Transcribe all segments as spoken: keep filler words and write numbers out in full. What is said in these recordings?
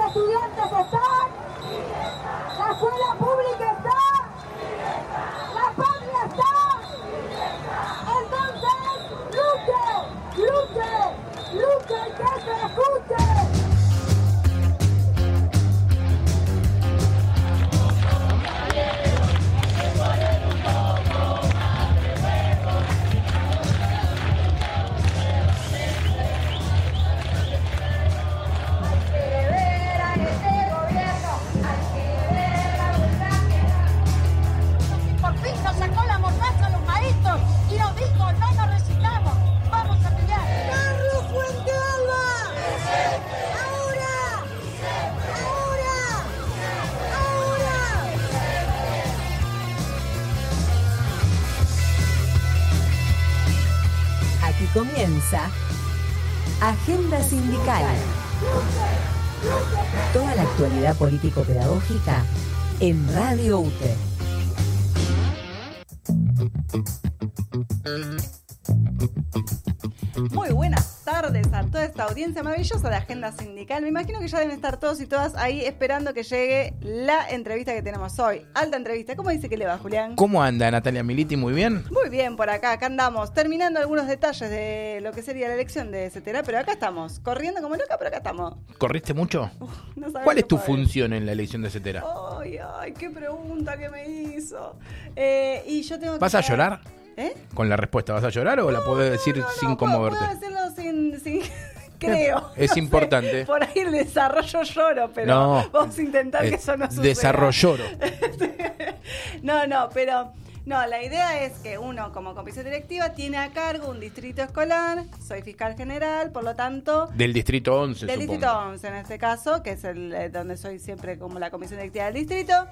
estudiantes están, la escuela pública está, la patria está. Entonces, luche, luche, luche y que se escuche. Comienza Agenda Sindical. Toda la actualidad político-pedagógica en Radio U T E. Muy buenas tardes a toda esta audiencia maravillosa de Agenda Sindical. Me imagino que ya deben estar todos y todas ahí esperando que llegue la entrevista que tenemos hoy. Alta entrevista. ¿Cómo dice que le va, Julián? ¿Cómo anda, Natalia Militi? ¿Muy bien? Muy bien por acá. Acá andamos terminando algunos detalles de lo que sería la elección de Cetera, pero acá estamos. Corriendo como loca, pero acá estamos. ¿Corriste mucho? Uf, no ¿Cuál es tu poder. función en la elección de Cetera? Ay, ay, qué pregunta que me hizo. Eh, y yo tengo que ¿Vas a estar... llorar? ¿Eh? ¿Con la respuesta vas a llorar o no, la podés decir no, no, sin no, conmoverte? Puedo decirlo sin... sin... Creo. Es no importante. Sé, por ahí el desarrollo lloro, pero no, vamos a intentar que eso no suceda. Desarrolloro. no, no, pero... No, la idea es que uno, como comisión directiva, tiene a cargo un distrito escolar. Soy fiscal general, por lo tanto... Del distrito once, Del supongo. distrito once, en este caso, que es el eh, donde soy siempre como la comisión directiva del distrito.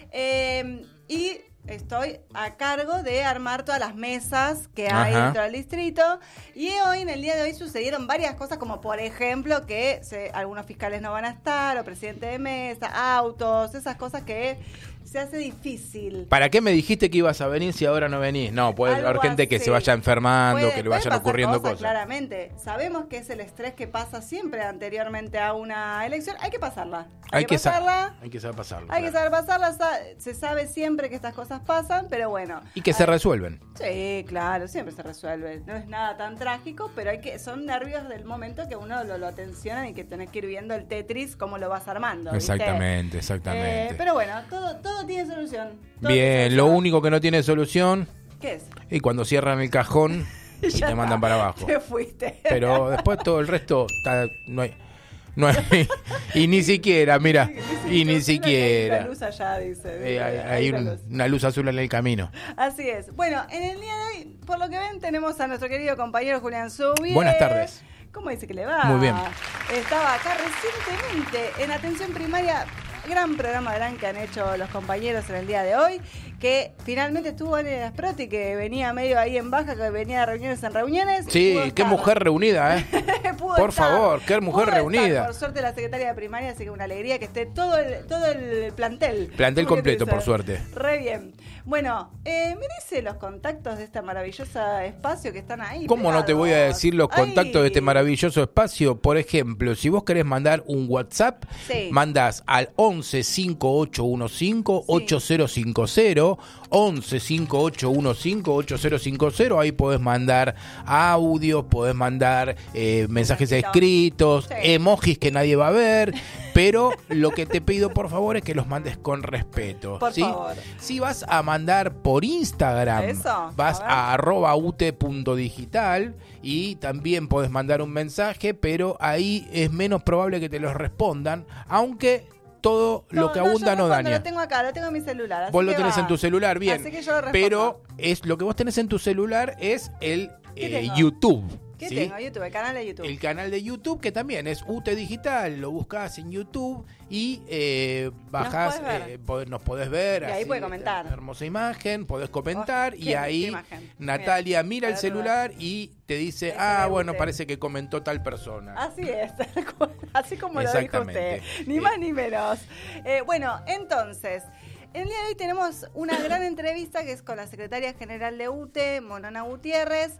Eh, y... Estoy a cargo de armar todas las mesas que hay Ajá. dentro del distrito. Y hoy, en el día de hoy, sucedieron varias cosas, como por ejemplo que se, algunos fiscales no van a estar, o presidente de mesa, autos, esas cosas que se hace difícil. ¿Para qué me dijiste que ibas a venir si ahora no venís? No, puede Algo haber gente así. que se vaya enfermando, Puede- que le puede vayan pasar ocurriendo cosas. Claramente. Sabemos que es el estrés que pasa siempre anteriormente a una elección. Hay que pasarla. Hay, que sa- pasarla. hay que saber pasarlo. Hay que claro. saber pasarla. sa- Se sabe siempre que estas cosas pasan, pero bueno. Y que se resuelven. Sí, claro, siempre se resuelve. No es nada tan trágico, pero hay que son nervios del momento que uno lo, lo tensiona y que tenés que ir viendo el Tetris, cómo lo vas armando. ¿viste? Exactamente, exactamente. Eh, pero bueno, todo, todo tiene solución. Todo tiene Bien, solución. lo único que no tiene solución ¿Qué es? y cuando cierran el cajón y Ya te mandan está, para abajo. Te fuiste. Pero después todo el resto está, no hay, no hay, y ni siquiera, mira, y ni Hay siquiera. una luz allá, dice. Eh, hay Hay hay una un- luz. una luz azul en el camino. Así es. Bueno, en el día de hoy, por lo que ven, tenemos a nuestro querido compañero Julián Zubier. Buenas tardes. ¿Cómo dice que le va? Muy bien. Estaba acá recientemente en Atención Primaria. Gran programa gran que han hecho los compañeros en el día de hoy, que finalmente estuvo en el Asproti, que venía medio ahí en baja, que venía de reuniones en reuniones. Sí, Pudo qué estar. mujer reunida, ¿eh? Pudo Por estar. favor, qué mujer Pudo reunida. estar, por suerte la secretaria de primaria, así que una alegría que esté todo el, todo el plantel. Plantel ¿Cómo que completo, te dice? por suerte. Re bien. Bueno, eh, me dice los contactos de este maravilloso espacio que están ahí. ¿Cómo no te voy a pegados? decir los contactos Ay. de este maravilloso espacio? Por ejemplo, si vos querés mandar un WhatsApp, Sí. mandás al once cinco ocho uno cinco ocho cero cinco cero, once cinco ocho uno cinco ocho cero cinco cero. Ahí podés mandar audios, podés mandar eh, mensajes Mensajito. escritos, Sí. emojis que nadie va a ver, pero lo que te pido por favor es que los mandes con respeto. Por ¿sí? favor. Si vas a mandar por Instagram, Eso, vas a ver. a arroba ute.digital y también podés mandar un mensaje, pero ahí es menos probable que te los respondan, aunque todo lo que abunda yo no respondo, daña. Lo tengo acá, lo tengo en mi celular. así Vos lo que tenés va. en tu celular, bien, Así que yo lo respondo. pero es lo que vos tenés en tu celular es el ¿Qué eh, tengo? YouTube. ¿Qué ¿sí? tengo? YouTube, el canal de YouTube. El canal de YouTube, que también es U T E Digital, lo buscás en YouTube y eh, bajás, Nos podés ver. eh, pod- nos podés ver. Y ahí así, puede comentar. Hermosa imagen, podés comentar Oh, y qué- qué ahí imagen. Natalia Bien. mira el Para celular y te dice, Ahí ah, se ve bueno, usted. parece que comentó tal persona. Así es, tal cual, así como lo dijo Exactamente. usted, ni Eh. más ni menos. Eh, bueno, entonces, el día de hoy tenemos una gran entrevista que es con la secretaria general de U T E, Monona Gutiérrez.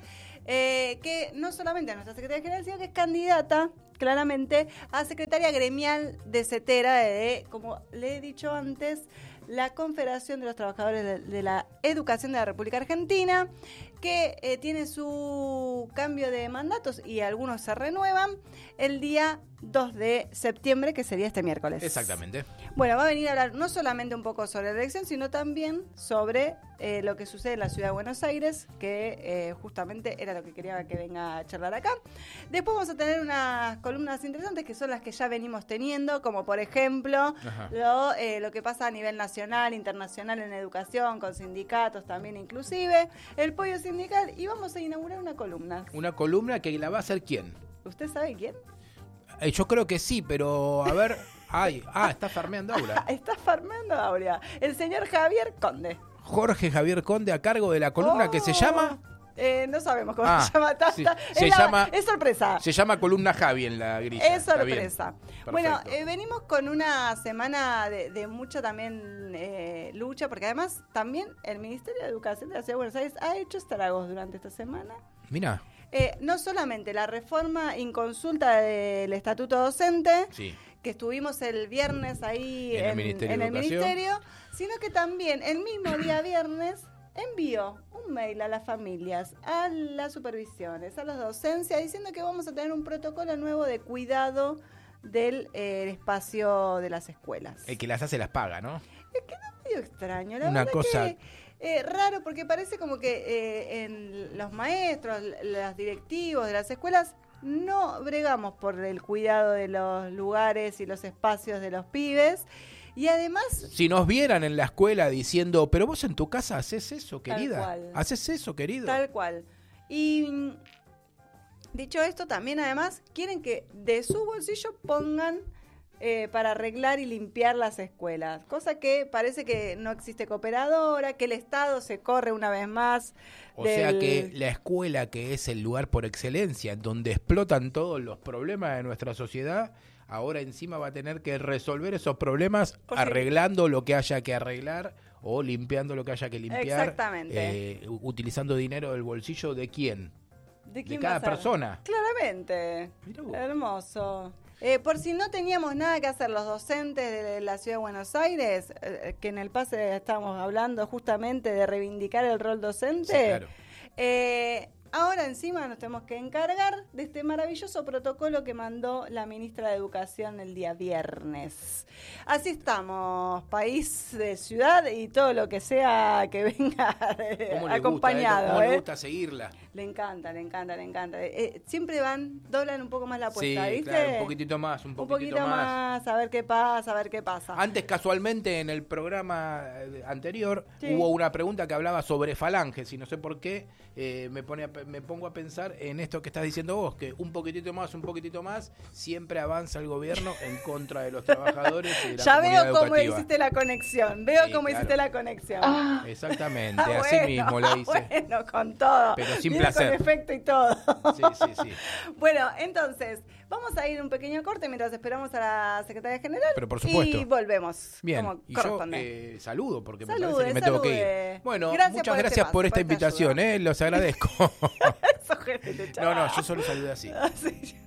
eh, que no solamente es nuestra secretaria general, sino que es candidata claramente a secretaria gremial de CETERA, de, como le he dicho antes, la Confederación de los Trabajadores de, de la Educación de la República Argentina, que eh, tiene su cambio de mandatos y algunos se renuevan el día dos de septiembre, que sería este miércoles. Exactamente. Bueno, va a venir a hablar no solamente un poco sobre la elección, sino también sobre eh, lo que sucede en la ciudad de Buenos Aires, que eh, justamente era lo que quería que venga a charlar acá. Después vamos a tener unas columnas interesantes que son las que ya venimos teniendo, como por ejemplo lo, eh, lo que pasa a nivel nacional, internacional en educación, con sindicatos también inclusive, el pollo sindical, y vamos a inaugurar una columna. Una columna que la va a hacer ¿quién? ¿Usted sabe quién? Eh, yo creo que sí, pero a ver... Ay, ah, está farmeando Aura. Está farmeando Aura. El señor Javier Conde. Jorge Javier Conde a cargo de la columna oh, que se llama... Eh, no sabemos cómo ah, se llama. Ta, sí, ta, se es, la, llama, es sorpresa. Se llama columna Javi en la grilla. Es sorpresa. Bueno, eh, venimos con una semana de, de mucha también eh, lucha, porque además también el Ministerio de Educación de la Ciudad de Buenos Aires ha hecho estragos durante esta semana. Mira. Eh, no solamente la reforma inconsulta del Estatuto Docente, sí. que estuvimos el viernes ahí en, en, el, Ministerio, en el de Ministerio, sino que también el mismo día viernes envió un mail a las familias, a las supervisiones, a las docencias, diciendo que vamos a tener un protocolo nuevo de cuidado del eh, espacio de las escuelas. El que las hace las paga, ¿no? Es que no medio extraño, la Una verdad cosa... que... Eh, raro, porque parece como que eh, en los maestros, los directivos de las escuelas, no bregamos por el cuidado de los lugares y los espacios de los pibes. Y además... Si nos vieran en la escuela diciendo, pero vos en tu casa haces eso, querida. Tal cual. Haces eso, querido. Tal cual. Y dicho esto, también además quieren que de su bolsillo pongan... Eh, para arreglar y limpiar las escuelas, cosa que parece que no existe cooperadora, que el Estado se corre una vez más. O del... sea que la escuela, que es el lugar por excelencia, donde explotan todos los problemas de nuestra sociedad, ahora encima va a tener que resolver esos problemas Por arreglando sí. lo que haya que arreglar o limpiando lo que haya que limpiar. Exactamente. Eh, utilizando dinero del bolsillo de quién. ¿De, quién de cada va a ser? persona. Claramente. Hermoso. Eh, por si no teníamos nada que hacer los docentes de la Ciudad de Buenos Aires, eh, que en el pase estábamos hablando justamente de reivindicar el rol docente, sí, claro. eh, ahora encima nos tenemos que encargar de este maravilloso protocolo que mandó la ministra de Educación el día viernes. Así estamos, país de ciudad y todo lo que sea que venga ¿Cómo acompañado. Le gusta, eh? ¿Cómo eh? le gusta seguirla? Le encanta, le encanta, le encanta. Eh, siempre van, doblan un poco más la apuesta, sí, ¿viste? Claro, un poquitito más, un poquitito, un poquito más. más. A ver qué pasa, a ver qué pasa. Antes, casualmente, en el programa anterior, sí. hubo una pregunta que hablaba sobre falanges, y no sé por qué eh, me, pone a, me pongo a pensar en esto que estás diciendo vos, que un poquitito más, un poquitito más, siempre avanza el gobierno en contra de los trabajadores y de la ya comunidad veo cómo educativa. hiciste la conexión, veo sí, cómo claro. hiciste la conexión. Ah, exactamente, ah, así bueno, mismo la hice. Bueno, con todo. Pero sin Viene placer. Con efecto y todo. Sí, sí, sí. Bueno, entonces, vamos a ir un pequeño corte mientras esperamos a la secretaria general. Pero por supuesto. Y volvemos. Bien, como y yo corresponde. eh, saludo porque salude, me parece que me salude. tengo que ir. Bueno, gracias muchas por gracias este por paso, esta por esta invitación, ayuda. eh, los agradezco. Sos gente, no, no, yo solo saludé así. Sí.